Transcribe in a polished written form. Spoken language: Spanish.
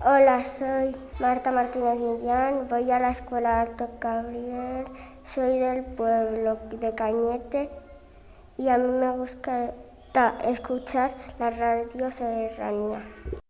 Hola, soy Marta Martínez Millán, voy a la escuela Alto Gabriel, soy del pueblo de Cañete y a mí me gusta escuchar la radio serranía.